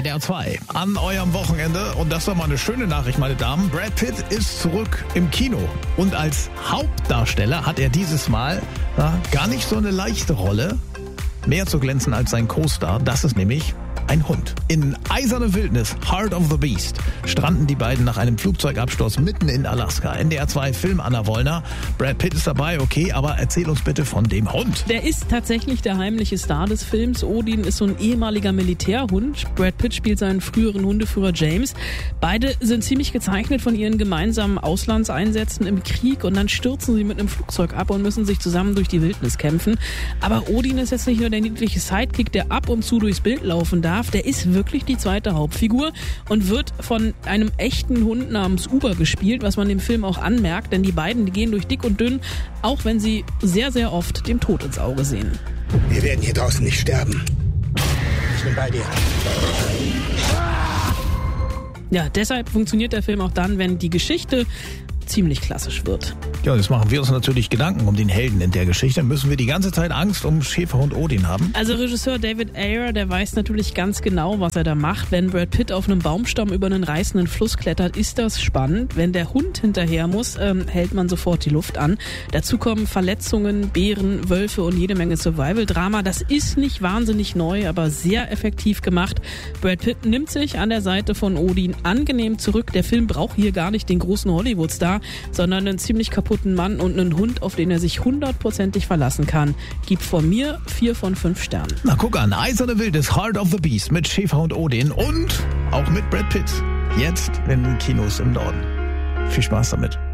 NDR 2 an eurem Wochenende. Und das war mal eine schöne Nachricht, meine Damen. Brad Pitt ist zurück im Kino. Und als Hauptdarsteller hat er dieses Mal gar nicht so eine leichte Rolle. Mehr zu glänzen als sein Co-Star. Das ist nämlich ein Hund. In Eiserne Wildnis, Heart of the Beast, stranden die beiden nach einem Flugzeugabsturz mitten in Alaska. NDR 2 Film Anna Wollner. Brad Pitt ist dabei, okay, aber erzähl uns bitte von dem Hund. Der ist tatsächlich der heimliche Star des Films. Odin ist so ein ehemaliger Militärhund. Brad Pitt spielt seinen früheren Hundeführer James. Beide sind ziemlich gezeichnet von ihren gemeinsamen Auslandseinsätzen im Krieg und dann stürzen sie mit einem Flugzeug ab und müssen sich zusammen durch die Wildnis kämpfen. Aber Odin ist jetzt nicht nur der niedliche Sidekick, der ab und zu durchs Bild laufen darf. Der ist wirklich die zweite Hauptfigur und wird von einem echten Hund namens Uber gespielt, was man dem Film auch anmerkt, denn die beiden, die gehen durch dick und dünn, auch wenn sie sehr, sehr oft dem Tod ins Auge sehen. Wir werden hier draußen nicht sterben. Ich bin bei dir. Ja, deshalb funktioniert der Film auch dann, wenn die Geschichte ziemlich klassisch wird. Ja, jetzt machen wir uns natürlich Gedanken um den Helden in der Geschichte. Müssen wir die ganze Zeit Angst um Schäferhund Odin haben? Also Regisseur David Ayer, der weiß natürlich ganz genau, was er da macht. Wenn Brad Pitt auf einem Baumstamm über einen reißenden Fluss klettert, ist das spannend. Wenn der Hund hinterher muss, hält man sofort die Luft an. Dazu kommen Verletzungen, Bären, Wölfe und jede Menge Survival-Drama. Das ist nicht wahnsinnig neu, aber sehr effektiv gemacht. Brad Pitt nimmt sich an der Seite von Odin angenehm zurück. Der Film braucht hier gar nicht den großen Hollywood-Star, sondern einen ziemlich kaputten Mann und einen Hund, auf den er sich 100%ig verlassen kann. Gibt von mir 4 von 5 Sternen. Na guck an, Eiserne Wildnis, Heart of the Beast mit Schäferhund Odin und auch mit Brad Pitt. Jetzt in den Kinos im Norden. Viel Spaß damit.